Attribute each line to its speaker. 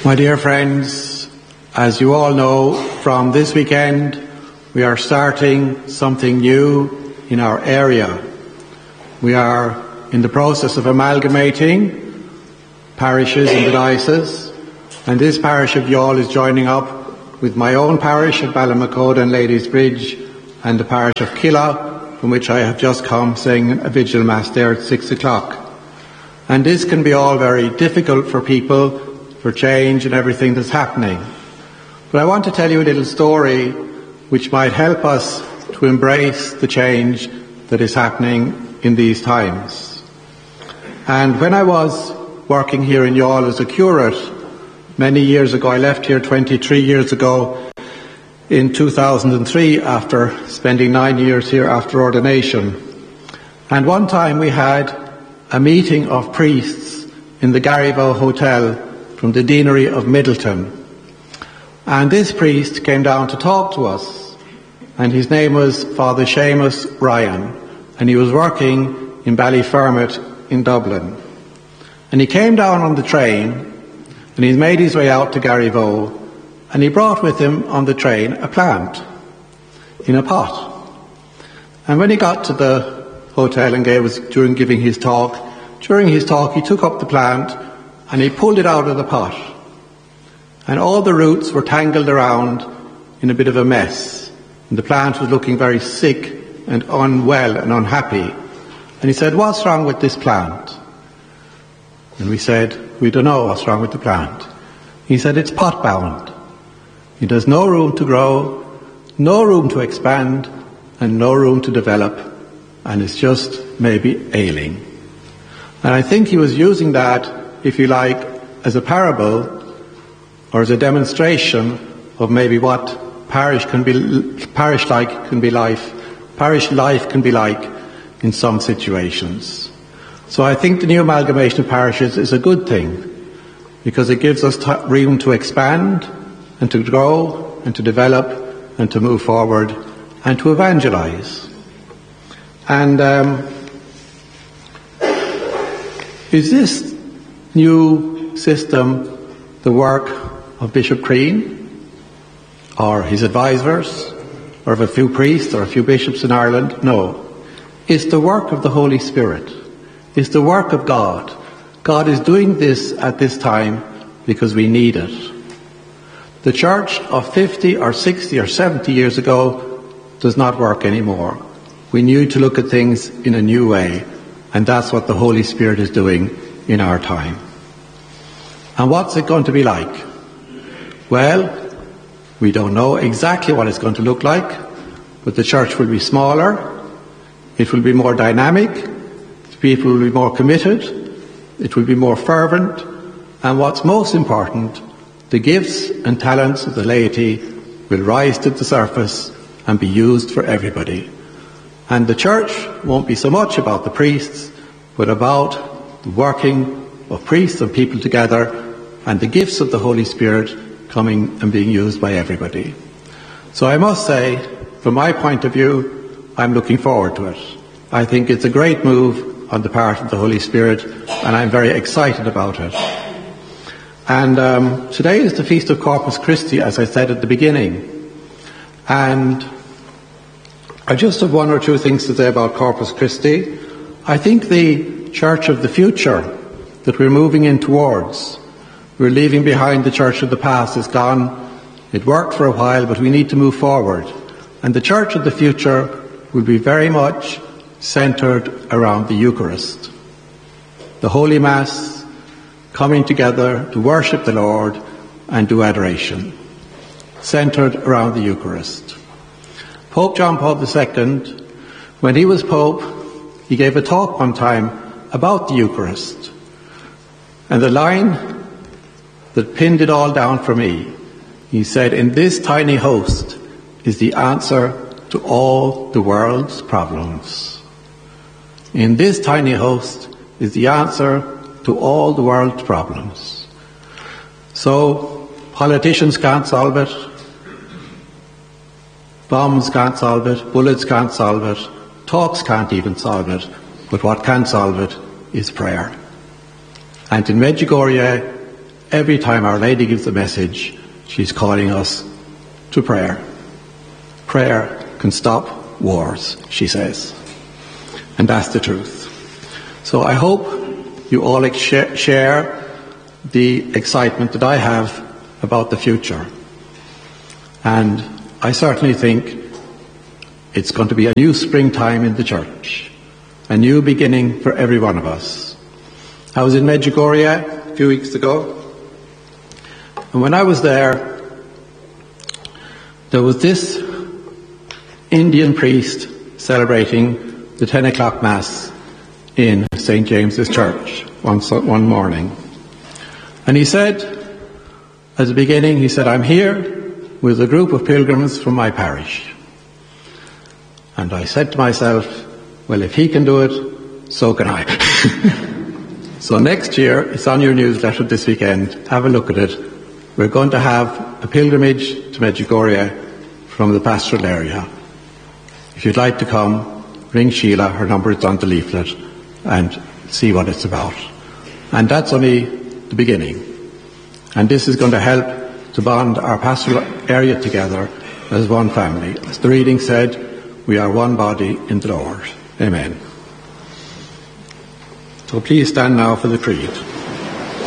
Speaker 1: My dear friends, as you all know, from this weekend we are starting something new in our area. We are in the process of amalgamating parishes in the diocese, and this parish of Youghal is joining up with my own parish at Ballinamacota and Ladies Bridge and the parish of Killa, from which I have just come, saying a vigil mass there at 6 o'clock. And this can be all very difficult for people, for change and everything that's happening. But I want to tell you a little story which might help us to embrace the change that is happening in these times. And when I was working here in Youghal as a curate many years ago, I left here 23 years ago in 2003 after spending 9 years here after ordination. And one time we had a meeting of priests in the Garryvaux Hotel from the Deanery of Middleton. And this priest came down to talk to us, and his name was Father Seamus Ryan, and he was working in Ballyfermot in Dublin. And he came down on the train, and he made his way out to Garryvaux, and he brought with him on the train a plant in a pot. And when he got to the hotel and during his talk, he took up the plant and he pulled it out of the pot. And all the roots were tangled around in a bit of a mess. And the plant was looking very sick and unwell and unhappy. And he said, "What's wrong with this plant?" And we said, "We don't know what's wrong with the plant." He said, "It's pot-bound. It has no room to grow, no room to expand, and no room to develop, and it's just maybe ailing." And I think he was using that, if you like, as a parable or as a demonstration of maybe what parish life can be like in some situations. So I think the new amalgamation of parishes is a good thing, because it gives us room to expand and to grow and to develop and to move forward and to evangelize. And is this new system the work of Bishop Crean or his advisors or of a few priests or a few bishops in Ireland? No. It's the work of the Holy Spirit. It's the work of God. God is doing this at this time because we need it. The church of 50 or 60 or 70 years ago does not work anymore. We need to look at things in a new way, and that's what the Holy Spirit is doing in our time. And what's it going to be like? Well, we don't know exactly what it's going to look like, but the church will be smaller, it will be more dynamic, people will be more committed, it will be more fervent, and what's most important, the gifts and talents of the laity will rise to the surface and be used for everybody. And the church won't be so much about the priests, but about the working of priests and people together, and the gifts of the Holy Spirit coming and being used by everybody. So I must say, from my point of view, I'm looking forward to it. I think it's a great move on the part of the Holy Spirit, and I'm very excited about it. And today is the Feast of Corpus Christi, as I said at the beginning. And I just have one or two things to say about Corpus Christi. I think the church of the future that we're moving in towards, we're leaving behind the church of the past, is gone. It worked for a while, but we need to move forward. And the church of the future will be very much centred around the Eucharist. The Holy Mass, coming together to worship the Lord and do adoration, centred around the Eucharist. Pope John Paul II, when he was Pope, he gave a talk one time about the Eucharist. And the line that pinned it all down for me, he said, "In this tiny host is the answer to all the world's problems." In this tiny host is the answer to all the world's problems. So politicians can't solve it, bombs can't solve it, bullets can't solve it, talks can't even solve it, but what can solve it is prayer. And in Medjugorje, every time Our Lady gives a message, she's calling us to prayer. Prayer can stop wars, she says. And that's the truth. So I hope you all share the excitement that I have about the future. And I certainly think it's going to be a new springtime in the church, a new beginning for every one of us. I was in Medjugorje a few weeks ago, and when I was there, there was this Indian priest celebrating the 10 o'clock Mass in St. James's Church one morning. And he said, at the beginning, he said, I'm here with a group of pilgrims from my parish. And I said to myself, well, if he can do it, so can I. So next year, it's on your newsletter this weekend. Have a look at it. We're going to have a pilgrimage to Medjugorje from the pastoral area. If you'd like to come, ring Sheila, her number is on the leaflet, and see what it's about. And that's only the beginning. And this is going to help to bond our pastoral area together as one family. As the reading said, we are one body in the Lord. Amen. So please stand now for the Creed.